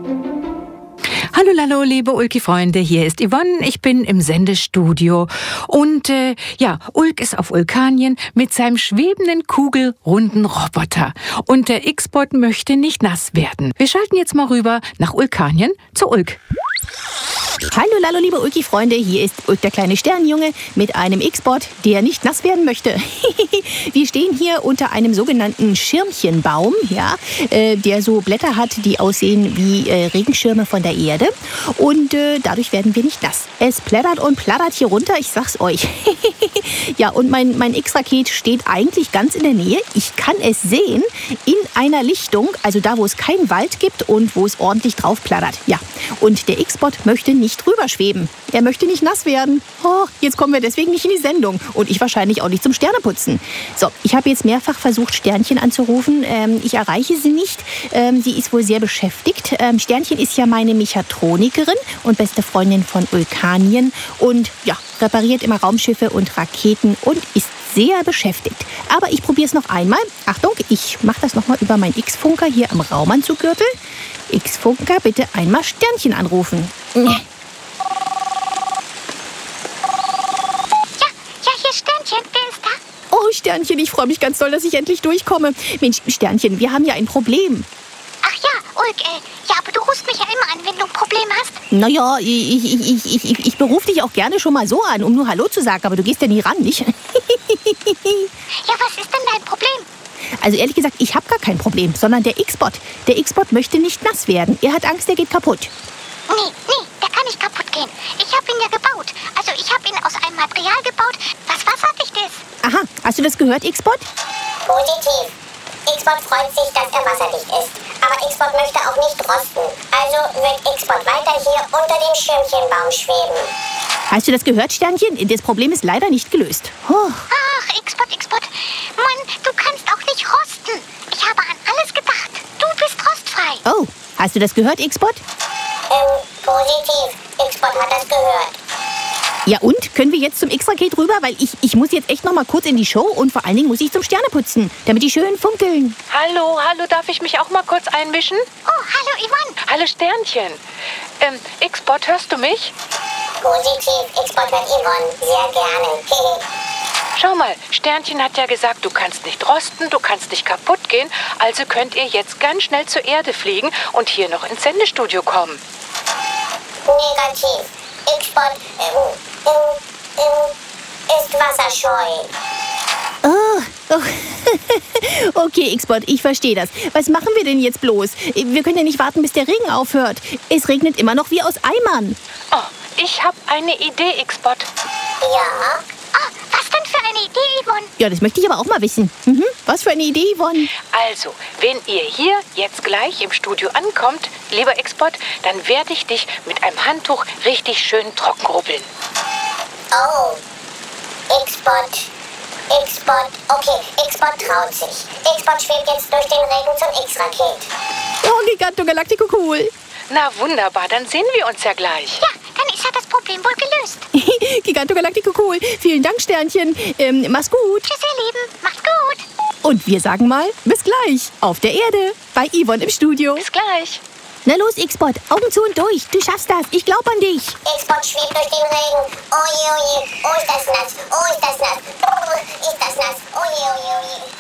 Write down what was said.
Hallo, hallo, liebe Ulki-Freunde, hier ist Yvonne, ich bin im Sendestudio und Ulk ist auf Ulkanien mit seinem schwebenden, kugelrunden Roboter und der X-Bot möchte nicht nass werden. Wir schalten jetzt mal rüber nach Ulkanien zu Ulk. Hallo, liebe Ulki-Freunde, hier ist Ulk, der kleine Sternenjunge, mit einem X-Bot, der nicht nass werden möchte. Wir stehen hier unter einem sogenannten Schirmchenbaum, der so Blätter hat, die aussehen wie Regenschirme von der Erde. Und dadurch werden wir nicht nass. Es plättert und plattert hier runter, ich sag's euch. Ja, und mein X-Raket steht eigentlich ganz in der Nähe. Ich kann es sehen in einer Lichtung, also da, wo es keinen Wald gibt und wo es ordentlich drauf plattert. Ja, und der X-Bot möchte nicht rüberschweben. Er möchte nicht nass werden. Oh, jetzt kommen wir deswegen nicht in die Sendung. Und ich wahrscheinlich auch nicht zum Sterneputzen. So, ich habe jetzt mehrfach versucht, Sternchen anzurufen. Ich erreiche sie nicht. Sie ist wohl sehr beschäftigt. Sternchen ist ja meine Mechatronikerin und beste Freundin von Ulkanien. Und ja, repariert immer Raumschiffe und Raketen und ist sehr beschäftigt. Aber ich probiere es noch einmal. Achtung, ich mache das nochmal über meinen X-Funker hier am Raumanzuggürtel. X-Funker, bitte einmal Sternchen anrufen. Ja, hier Sternchen, wer ist da? Oh, Sternchen, ich freue mich ganz doll, dass ich endlich durchkomme. Mensch, Sternchen, wir haben ja ein Problem. Ach ja, Ulk, ja, aber du rufst mich ja immer an, wenn du ein Problem hast. Naja, ich berufe dich auch gerne schon mal so an, um nur Hallo zu sagen, aber du gehst ja nie ran, nicht? Ja, was ist denn dein Problem? Also ehrlich gesagt, ich habe gar kein Problem, sondern der X-Bot. Der X-Bot möchte nicht nass werden. Er hat Angst, er geht kaputt. Nee, der kann nicht kaputt gehen. Ich habe ihn ja gebaut. Also ich habe ihn aus einem Material gebaut, was wasserdicht ist. Aha, hast du das gehört, X-Bot? Positiv. X-Bot freut sich, dass er wasserdicht ist. Aber X-Bot möchte auch nicht rosten. Also wird X-Bot weiter hier unter dem Schirmchenbaum schweben. Hast du das gehört, Sternchen? Das Problem ist leider nicht gelöst. Oh. Ach, X-Bot. Mann, du kannst auch nicht rosten. Ich habe an alles gedacht. Du bist rostfrei. Oh, hast du das gehört, X-Bot? Positiv. X-Bot hat das gehört. Ja und? Können wir jetzt zum X-Raket rüber? Weil ich muss jetzt echt noch mal kurz in die Show und vor allen Dingen muss ich zum Sterneputzen, damit die schön funkeln. Hallo, darf ich mich auch mal kurz einmischen? Oh, hallo Yvonne. Hallo Sternchen. X-Bot, hörst du mich? Positiv. X-Bot hört Yvonne sehr gerne. Schau mal, Sternchen hat ja gesagt, du kannst nicht rosten, du kannst nicht kaputt gehen, also könnt ihr jetzt ganz schnell zur Erde fliegen und hier noch ins Sendestudio kommen. Negativ. X-Bot ist wasserscheu. Oh. Okay, X-Bot, ich verstehe das. Was machen wir denn jetzt bloß? Wir können ja nicht warten, bis der Regen aufhört. Es regnet immer noch wie aus Eimern. Oh, ich habe eine Idee, X-Bot. Ja? Oh, was denn für eine Idee, Yvonne? Ja, das möchte ich aber auch mal wissen. Was für eine Idee, Yvonne? Also, wenn ihr hier jetzt gleich im Studio ankommt, lieber X-Bot, dann werde ich dich mit einem Handtuch richtig schön trocken rubbeln. Oh. X-Bot. Okay, X-Bot traut sich. X-Bot schwebt jetzt durch den Regen zum X-Raket. Oh, Giganto Galactico cool. Na wunderbar, dann sehen wir uns ja gleich. Ja, dann ist ja das Problem wohl gelöst. Giganto Galactico cool. Vielen Dank, Sternchen. Mach's gut. Tschüss, ihr Lieben. Macht's gut. Und wir sagen mal, bis gleich. Auf der Erde. Bei Yvonne im Studio. Bis gleich. Na los, X-Bot. Augen zu und durch. Du schaffst das. Ich glaub an dich. X-Bot schwebt durch den Regen. Oh je, oh je. Oh, ist das nass. Oh, ist das nass. Oh, ist das nass. Oh je, oh je, oh je.